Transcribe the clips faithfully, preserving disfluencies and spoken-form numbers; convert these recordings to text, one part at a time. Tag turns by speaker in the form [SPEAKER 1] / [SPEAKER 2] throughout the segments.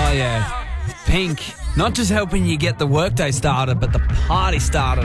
[SPEAKER 1] Oh, yeah. Pink. Not just helping you get the workday started, but the party started.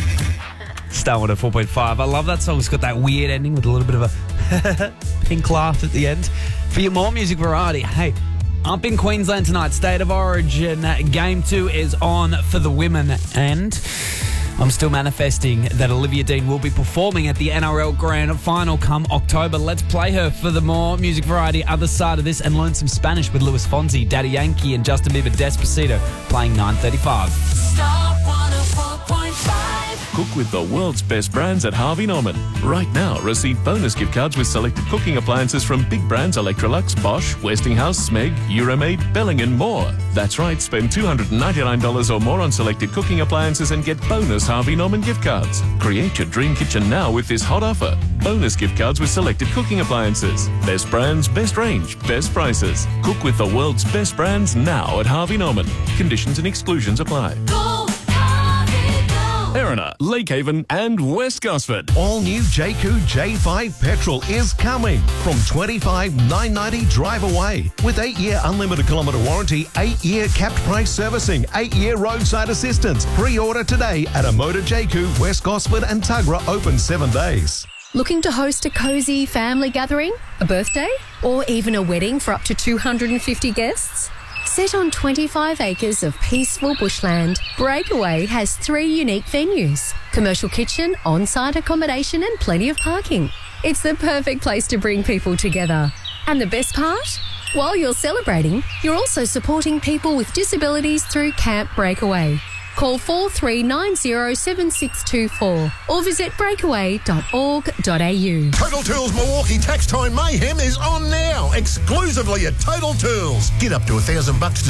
[SPEAKER 1] Oh. Starting at four point five. I love that song. It's got that weird ending with a little bit of a pink laugh at the end. For your more music variety, hey, up in Queensland tonight, State of Origin. Game two is on for the women, and I'm still manifesting that Olivia Dean will be performing at the N R L Grand Final come October. Let's play her for the more music variety other side of this and learn some Spanish with Luis Fonsi, Daddy Yankee and Justin Bieber. Despacito playing nine thirty-five.
[SPEAKER 2] Star one oh four point five.
[SPEAKER 3] Cook with the world's best brands at Harvey Norman. Right now, receive bonus gift cards with selected cooking appliances from big brands Electrolux, Bosch, Westinghouse, Smeg, Euromaid, Belling and more. That's right, spend two hundred ninety-nine dollars or more on selected cooking appliances and get bonus Harvey Norman gift cards. Create your dream kitchen now with this hot offer. Bonus gift cards with selected cooking appliances. Best brands, best range, best prices. Cook with the world's best brands now at Harvey Norman. Conditions and exclusions apply.
[SPEAKER 2] Go, Harvey, go.
[SPEAKER 3] Erina, Lake Haven and West Gosford.
[SPEAKER 4] All new Jayco J five petrol is coming from twenty-five thousand nine hundred ninety dollars drive away with eight-year unlimited kilometre warranty, eight-year capped price servicing, eight-year roadside assistance. Pre-order today at a Motor Jayco, West Gosford and Tuggerah, open seven days.
[SPEAKER 5] Looking to host a cosy family gathering, a birthday, or even a wedding for up to two hundred fifty guests? Set on twenty-five acres of peaceful bushland, Breakaway has three unique venues: commercial kitchen, on-site accommodation and plenty of parking. It's the perfect place to bring people together. And the best part? While you're celebrating, you're also supporting people with disabilities through Camp Breakaway. Call four three nine zero seven six two four or visit breakaway dot org dot a u.
[SPEAKER 6] Total Tools Milwaukee Tax Time Mayhem is on now, exclusively at Total Tools. Get up to a thousand bucks to